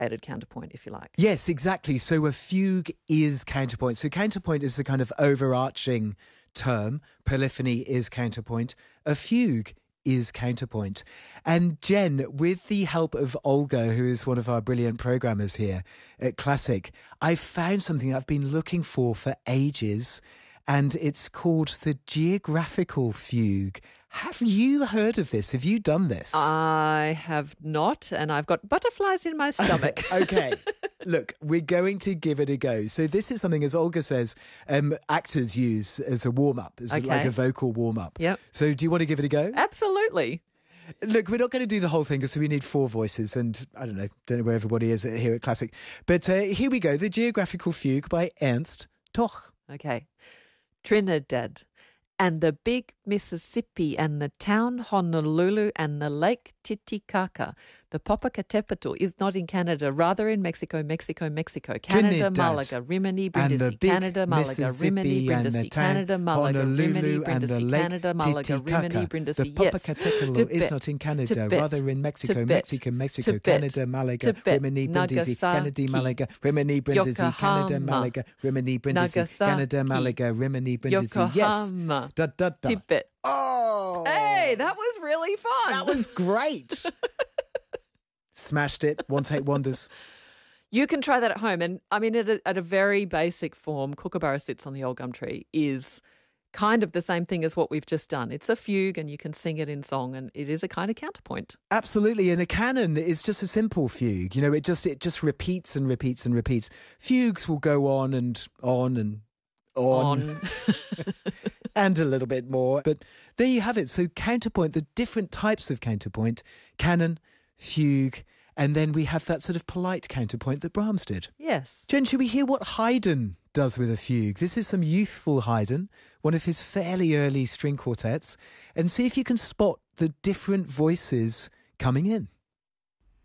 added counterpoint, if you like. Yes, exactly. So a fugue is counterpoint. So counterpoint is the kind of overarching term. Polyphony is counterpoint. A fugue is counterpoint. And Jen, with the help of Olga, who is one of our brilliant programmers here at Classic, I found something I've been looking for ages, and it's called the geographical fugue. Have you heard of this? Have you done this? I have not, and I've got butterflies in my stomach. Okay. Look, we're going to give it a go. So this is something, as Olga says, actors use as a warm-up, as like a vocal warm-up. Yep. So do you want to give it a go? Absolutely. Look, we're not going to do the whole thing because we need 4 voices, and I don't know where everybody is here at Classic. But here we go, the Geographical Fugue by Ernst Toch. Okay. Trinidad and the big Mississippi and the town Honolulu and the lake Titicaca. The Popocatépetl is not in Canada, rather in Mexico. Canada, Trinidad. Malaga, Rimini, Brindisi. And the big Canada, Malaga, Rimini, Mississippi and the Brindisi. town Canada, Malaga, Rimini, Honolulu and the Brindisi. lake Canada, Malaga, Rimini, Titicaca. Brindisi. The Popocatépetl is not in Canada, rather in Mexico. Mexico, Canada, Malaga, Rimini, Brindisi. Canada, Malaga, Rimini, Brindisi. Canada, Malaga, Rimini, Brindisi. Canada, Malaga, Rimini, Brindisi. Yes. Tibet. Oh! Hey, that was really fun. That was great. Smashed it. One take wonders. You can try that at home. And I mean, at a very basic form, Kookaburra Sits on the Old Gum Tree is kind of the same thing as what we've just done. It's a fugue and you can sing it in song, and it is a kind of counterpoint. Absolutely. And a canon is just a simple fugue. You know, it just repeats and repeats and repeats. Fugues will go on and on and on. And a little bit more. But there you have it. So counterpoint, the different types of counterpoint, canon, fugue, and then we have that sort of polite counterpoint that Brahms did. Yes. Jen, should we hear what Haydn does with a fugue? This is some youthful Haydn, one of his fairly early string quartets, and see if you can spot the different voices coming in.